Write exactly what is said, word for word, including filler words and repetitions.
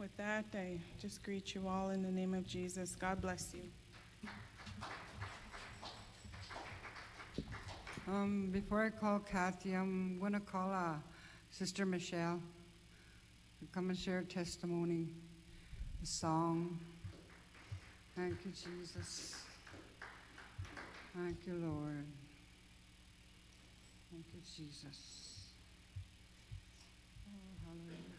With that, I just greet you all in the name of Jesus. God bless you. Um, before I call Kathy, I'm going to call uh, Sister Michelle to come and share a testimony, a song. Thank you, Jesus. Thank you, Lord. Thank you, Jesus. Oh, hallelujah.